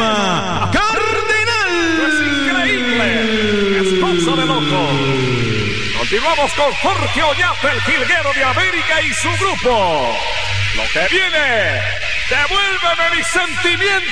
llama Cardenal. Es increíble, es cosa de loco. Continuamos con Jorge Oñate, el jilguero de América y su grupo. Lo que viene, devuélveme mis sentimientos.